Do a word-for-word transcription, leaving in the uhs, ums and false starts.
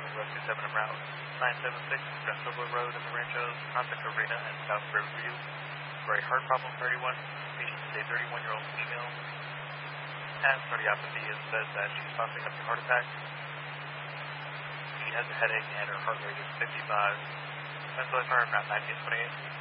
seven, West two seven en route. nine seven six, Vestola Road in the Ranchos, Contact Arena and South Riverview. For a heart problem, thirty-one, speaking to a thirty-one-year-old female. Has cardiopathy and says that she's possibly having a heart attack. She has a headache and her heart rate is fifty-five. Vestola car, route nineteen twenty-eight.